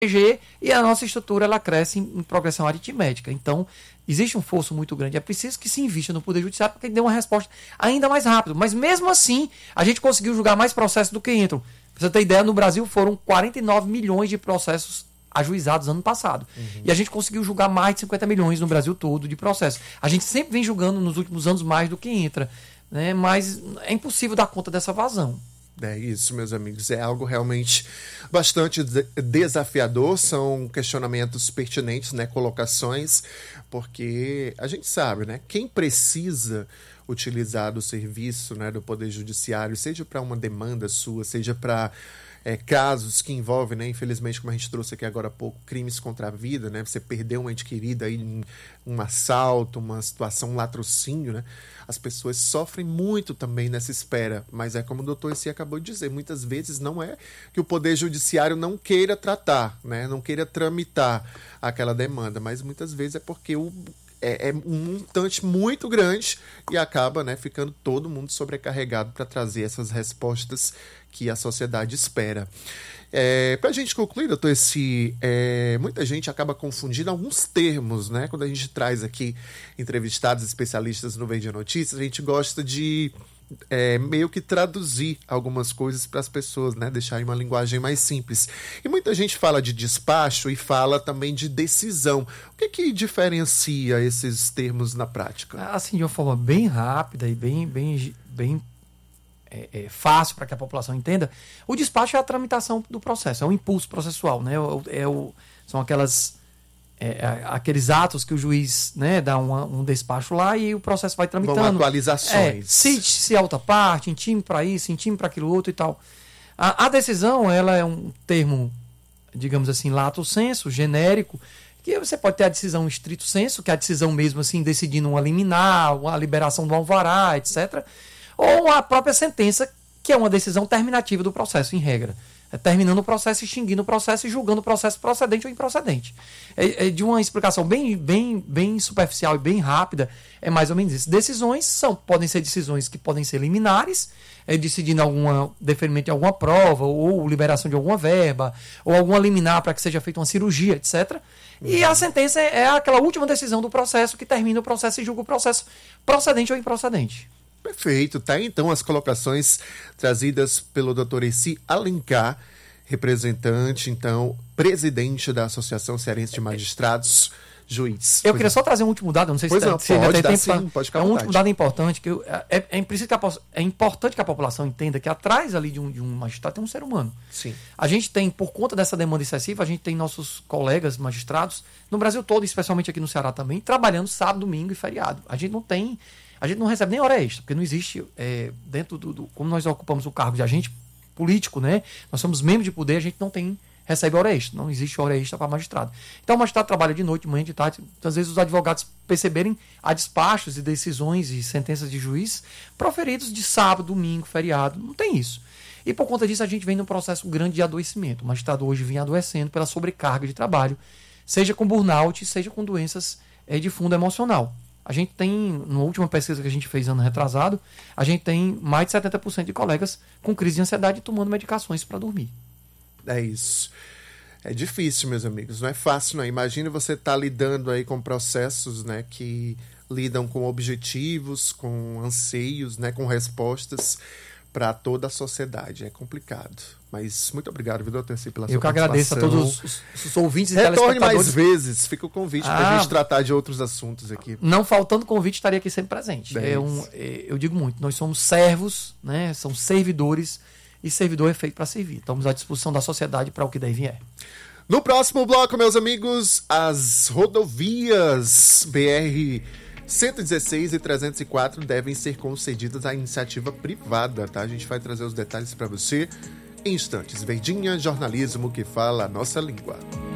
e a nossa estrutura ela cresce em progressão aritmética. Então, existe um esforço muito grande. É preciso que se invista no Poder Judiciário para que ele dê uma resposta ainda mais rápido. Mas mesmo assim, a gente conseguiu julgar mais processos do que entram. Para você ter ideia, no Brasil foram 49 milhões de processos ajuizados ano passado. E a gente conseguiu julgar mais de 50 milhões no Brasil todo de processos. A gente sempre vem julgando nos últimos anos mais do que entra, né? Mas é impossível dar conta dessa vazão. É isso, meus amigos, é algo realmente bastante desafiador, são questionamentos pertinentes, né, colocações, porque a gente sabe, né, quem precisa utilizar do serviço, né, do Poder Judiciário, seja para uma demanda sua, seja para casos que envolvem, né, infelizmente, como a gente trouxe aqui agora há pouco, crimes contra a vida, né, você perdeu uma ente querida aí em um assalto, uma situação, um latrocínio, né, as pessoas sofrem muito também nessa espera, mas é como o doutor Essi acabou de dizer, muitas vezes não é que o Poder Judiciário não queira tratar, né, não queira tramitar aquela demanda, mas muitas vezes é porque é um montante muito grande e acaba, né, ficando todo mundo sobrecarregado para trazer essas respostas que a sociedade espera. Para a gente concluir, doutor Essi, muita gente acaba confundindo alguns termos, né? Quando a gente traz aqui entrevistados especialistas no Verde Notícias, a gente gosta de meio que traduzir algumas coisas para as pessoas, né? Deixar em uma linguagem mais simples. E muita gente fala de despacho e fala também de decisão. O que diferencia esses termos na prática? Assim, de uma forma bem rápida e bem fácil para que a população entenda, o despacho é a tramitação do processo, é o impulso processual, né? São aqueles atos que o juiz, né, dá um despacho lá e o processo vai tramitando. Vão atualizações. Cite-se alta parte, intime para isso, intime para aquilo outro e tal. A decisão, ela é um termo, digamos assim, lato sensu, genérico, que você pode ter a decisão estrito sensu, que é a decisão mesmo assim, decidindo uma liminar, uma liberação do alvará, etc., ou a própria sentença, que é uma decisão terminativa do processo, em regra. Terminando o processo, extinguindo o processo e julgando o processo procedente ou improcedente. De uma explicação bem superficial e bem rápida, é mais ou menos isso. Decisões podem ser decisões que podem ser liminares, decidindo deferimento de alguma prova, ou liberação de alguma verba, ou alguma liminar para que seja feita uma cirurgia, etc. E a sentença é aquela última decisão do processo que termina o processo e julga o processo procedente ou improcedente. Perfeito, tá? Então as colocações trazidas pelo Dr. Essi Alencar, representante, então, presidente da Associação Cearense de Magistrados, juiz. Eu queria só trazer um último dado, não sei se ainda tem tempo. Sim, pode ficar à vontade. Um último dado importante, que é importante que a população entenda que atrás ali de um magistrado tem um ser humano. Sim. A gente tem, por conta dessa demanda excessiva, a gente tem nossos colegas magistrados, no Brasil todo, especialmente aqui no Ceará também, trabalhando sábado, domingo e feriado. A gente não recebe nem hora extra, porque não existe, dentro como nós ocupamos o cargo de agente político, né? Nós somos membros de poder, a gente não recebe hora extra, não existe hora extra para magistrado. Então o magistrado trabalha de noite, de manhã, de tarde. Às vezes os advogados perceberem a despachos e decisões e sentenças de juiz proferidos de sábado, domingo, feriado, não tem isso. E por conta disso a gente vem num processo grande de adoecimento. O magistrado hoje vem adoecendo pela sobrecarga de trabalho, seja com burnout, seja com doenças de fundo emocional. A gente tem, na última pesquisa que a gente fez ano retrasado, a gente tem mais de 70% de colegas com crise de ansiedade tomando medicações para dormir. É isso. É difícil, meus amigos. Não é fácil, não. Imagina você estar lidando aí com processos, né, que lidam com objetivos, com anseios, né, com respostas para toda a sociedade. É complicado. Mas muito obrigado, viu, doutor Essi, pela sua participação. Eu que agradeço a todos os ouvintes e telespectadores. telespectadores. Mais vezes. Fica o convite para a gente tratar de outros assuntos aqui. Não faltando convite, estaria aqui sempre presente. Eu digo muito, nós somos servos, né, são servidores, e servidor é feito para servir. Estamos à disposição da sociedade para o que daí vier. No próximo bloco, meus amigos, as rodovias BR 116 e 304 devem ser concedidas à iniciativa privada, tá? A gente vai trazer os detalhes para você em instantes. Verdinha, jornalismo que fala a nossa língua.